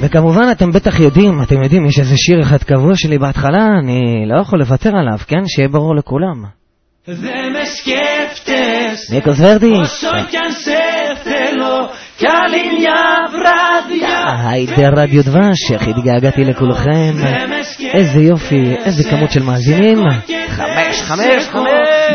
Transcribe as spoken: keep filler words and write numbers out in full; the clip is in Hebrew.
וכמובן אתם בטח יודעים, אתם יודעים, יש איזה שיר אחד קבוע שלי בהתחלה, אני לא יכול לוותר עליו, כן? שיהיה ברור לכולם. ניקוס ורדי. היידה רדיו דבש, איך התגעגעתי לכולכם. איזה יופי, איזה כמות של מאזינים. חמש, חמש, חמש.